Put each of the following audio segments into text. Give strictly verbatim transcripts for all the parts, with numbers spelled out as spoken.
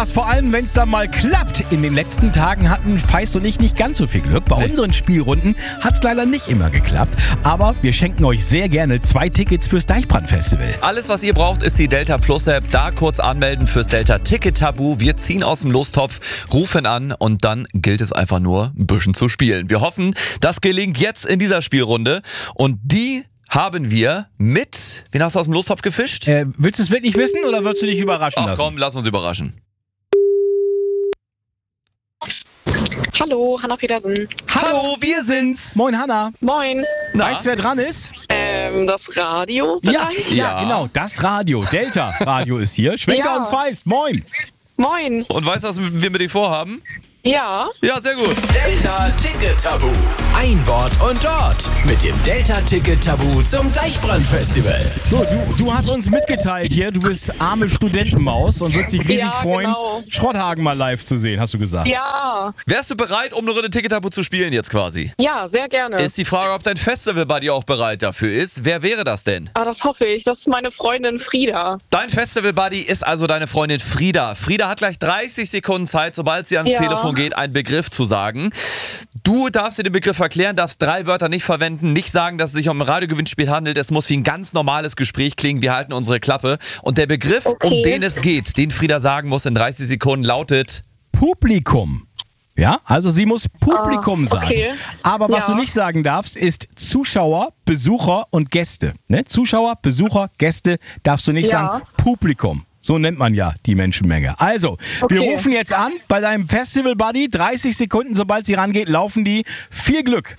Spaß, vor allem wenn es dann mal klappt. In den letzten Tagen hatten Feist und ich nicht ganz so viel Glück. Bei Nee. unseren Spielrunden hat es leider nicht immer geklappt. Aber wir schenken euch sehr gerne zwei Tickets fürs Deichbrand-Festival. Alles, was ihr braucht, ist die Delta Plus App. Da kurz anmelden fürs Delta Ticket Tabu. Wir ziehen aus dem Lostopf, rufen an und dann gilt es einfach nur, ein bisschen zu spielen. Wir hoffen, das gelingt jetzt in dieser Spielrunde. Und die haben wir mit... Wen hast du aus dem Lostopf gefischt? Äh, willst du es wirklich wissen oder würdest du dich überraschen Ach lassen? komm, lass uns überraschen. Hallo, Hanna Petersen. Hallo, wir sind's. Moin Hanna. Moin. Na? Weißt du, wer dran ist? Ähm, das Radio Ja, vielleicht? ja, Ja. genau. Das Radio. Delta Radio ist hier. Schwenker Ja. und Feist. Moin. Moin. Und weißt du, was wir mit dir vorhaben? Ja. Ja, sehr gut. Delta Ticket Tabu. Ein Wort und dort. Mit dem Delta Ticket Tabu zum Deichbrand-Festival. So, du, du hast uns mitgeteilt hier, du bist arme Studentenmaus und würdest dich riesig Ja, freuen, genau. Schrotthagen mal live zu sehen, hast du gesagt. Ja. Wärst du bereit, um eine Runde Ticket Tabu zu spielen jetzt quasi? Ja, sehr gerne. Ist die Frage, ob dein Festival bei dir auch bereit dafür ist. Wer wäre das denn? Ah, das hoffe ich. Das ist meine Freundin Frieda. Dein Festival-Buddy ist also deine Freundin Frieda. Frieda hat gleich dreißig Sekunden Zeit, sobald sie ans Ja. Telefon geht, einen Begriff zu sagen. Du darfst dir den Begriff erklären, darfst drei Wörter nicht verwenden, nicht sagen, dass es sich um ein Radiogewinnspiel handelt. Es muss wie ein ganz normales Gespräch klingen. Wir halten unsere Klappe. Und der Begriff, Okay. um den es geht, den Frieda sagen muss in dreißig Sekunden, lautet... Publikum. Ja, also sie muss Publikum Ah, okay. sagen. Aber was Ja. du nicht sagen darfst, ist Zuschauer, Besucher und Gäste. Ne? Zuschauer, Besucher, Gäste darfst du nicht Ja. sagen. Publikum. So nennt man ja die Menschenmenge. Also, wir Okay. rufen jetzt an bei deinem Festival-Buddy. dreißig Sekunden, sobald sie rangeht, laufen die. Viel Glück.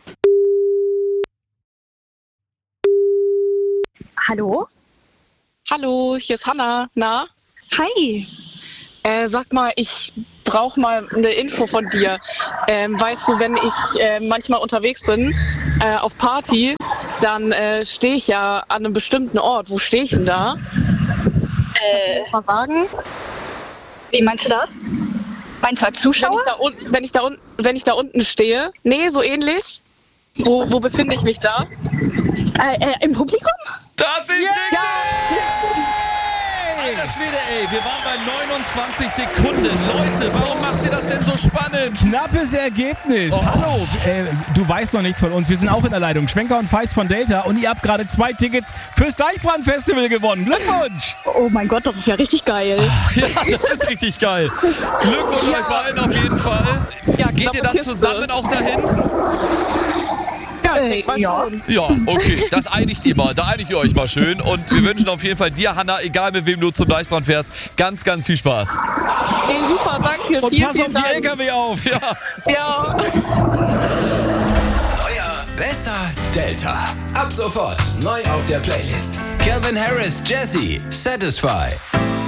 Hallo? Hallo, hier ist Hanna. Na? Hi. Äh, sag mal, ich brauche mal eine Info von dir. Ähm, weißt du, wenn ich äh, manchmal unterwegs bin, äh, auf Party, dann äh, stehe ich ja an einem bestimmten Ort. Wo stehe ich denn da? Äh, Mal sagen? wie meinst du das? Meinst du als Wenn Zuschauer? ich, da unten, wenn, ich da unten, wenn ich da unten stehe? Nee, so ähnlich. Wo, wo befinde ich mich da? Äh, äh, im Publikum? Das ist richtig! Alter Schwede, ey, wir waren bei neunundzwanzig Sekunden. Leute, warum macht ihr das denn so spannend? Knappes Ergebnis. Oh. Hallo, äh, du weißt noch nichts von uns. Wir sind auch in der Leitung. Schwenker und Feist von Delta. Und ihr habt gerade zwei Tickets fürs Deichbrand-Festival gewonnen. Glückwunsch! Oh mein Gott, das ist ja richtig geil. Ja, das ist richtig geil. Glückwunsch euch beiden auf jeden Fall. Ja, Geht ihr knappe dann Kiste. zusammen auch dahin? Ja, Äh, ich weiß ja. schon. Ja, okay, das einigt ihr mal. Da einigt ihr euch mal schön. Und wir wünschen auf jeden Fall dir, Hanna, egal mit wem du zum Deichbrand fährst, ganz, ganz viel Spaß. Ey, super, danke. Und vielen, pass vielen auf die Dank. L K W auf. Ja. Ja. Euer Besser Delta. Ab sofort neu auf der Playlist. Calvin Harris, Jesse, Satisfy.